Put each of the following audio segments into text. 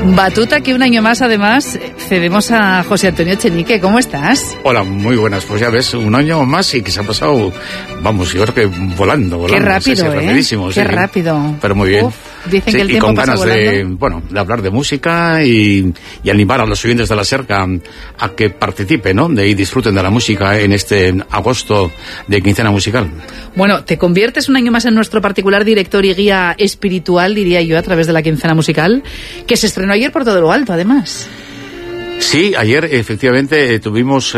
Batuta que un año más, además, cedemos a José Antonio Echenique. ¿Cómo estás? Hola, muy buenas. Pues ya ves, un año más y que se ha pasado, vamos, yo creo que volando. Qué rápido, sí, rapidísimo. Qué rápido. Pero muy bien. Uf, dicen sí, que el tiempo y con pasa ganas volando. de hablar de música y animar a los oyentes de la SER a que participen, ¿no? Y disfruten de la música en este agosto de Quincena Musical. Bueno, te conviertes un año más en nuestro particular director y guía espiritual, diría yo, a través de la Quincena Musical, que se estrenó ayer por todo lo alto, además. Sí, ayer efectivamente tuvimos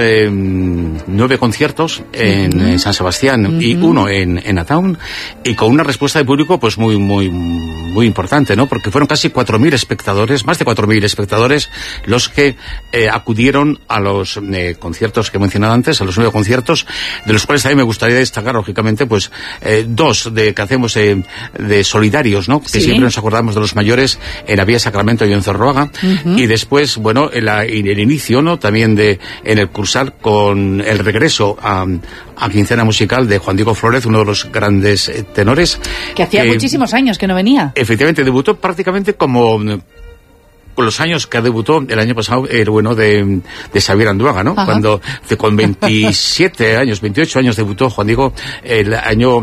9 conciertos en San Sebastián y uno en Ataun, y con una respuesta de público pues muy importante, ¿no? Porque fueron casi 4.000 espectadores, más de 4.000 espectadores los que acudieron a los conciertos que he mencionado antes, a los 9 conciertos, de los cuales también me gustaría destacar, lógicamente, pues 2 que hacemos de solidarios, ¿no? Que siempre nos acordamos de los mayores en la Vía Sacramento y en Zorroaga, y después, bueno, el inicio, ¿no? También en el Cursal, con el regreso a Quincena Musical de Juan Diego Flórez, uno de los grandes tenores. Que hacía muchísimos años que no venía. Efectivamente, debutó prácticamente como con los años que debutó el año pasado, el bueno de Xavier Anduaga, ¿no? Ajá. Cuando con 27 años, 28 años debutó Juan Diego el año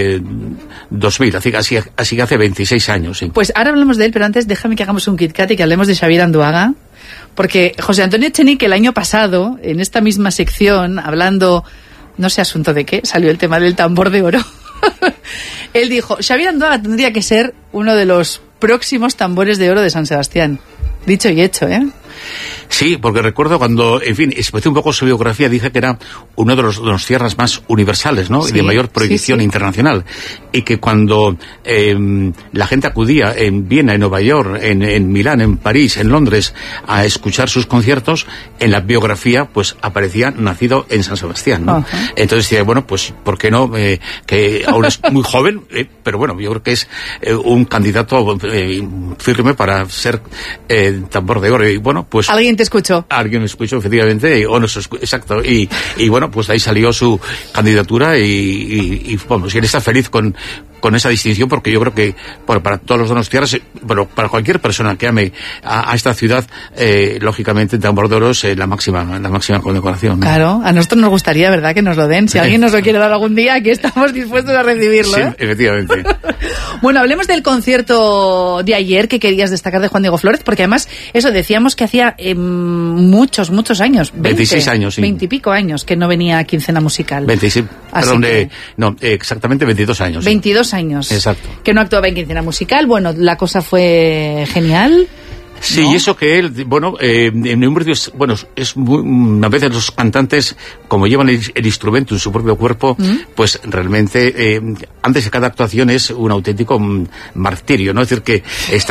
2000, así que hace 26 años, sí. Pues ahora hablamos de él, pero antes déjame que hagamos un Kit Kat y que hablemos de Xavier Anduaga, porque José Antonio Echenique el año pasado, en esta misma sección, hablando, no sé asunto de qué, salió el tema del tambor de oro. Él dijo, Xavier Anduaga tendría que ser uno de los próximos tambores de oro de San Sebastián. Dicho y hecho, ¿eh? Sí, porque recuerdo cuando, en fin, expliqué un poco su biografía, dije que era uno de los tierras más universales, ¿no? Sí, y de mayor proyección internacional. Y que cuando la gente acudía en Viena, en Nueva York, en Milán, en París, en Londres, a escuchar sus conciertos, en la biografía, pues aparecía nacido en San Sebastián, ¿no? Entonces decía, bueno, pues, ¿por qué no? Que aún es muy joven, pero bueno, yo creo que es un candidato firme para ser tambor de oro. Y bueno, pues ¿Alguien te escuchó? Alguien me escuchó, efectivamente, exacto. Y bueno, pues de ahí salió su candidatura y vamos, y él está feliz con esa distinción, porque yo creo que, bueno, para todos los donostiarras, bueno, para cualquier persona que ame a esta ciudad, lógicamente el tambor de oro es la máxima condecoración, ¿no? Claro, a nosotros nos gustaría, ¿verdad?, que nos lo den. Si alguien nos lo quiere dar algún día, aquí estamos dispuestos a recibirlo, sí, ¿eh? Efectivamente. Bueno, hablemos del concierto de ayer que querías destacar de Juan Diego Flórez, porque además, eso, decíamos que hacía muchos años. 26 años, sí. 20 y pico años que no venía a Quincena Musical. 26, perdón, exactamente 22 años. 22 años. Exacto. Que no actuaba en Quincena Musical. Bueno, la cosa fue genial. Sí, ¿no? Y eso que él, bueno, es muy, a veces los cantantes, como llevan el instrumento en su propio cuerpo, pues realmente, antes de cada actuación es un auténtico martirio, ¿no? Es decir, que está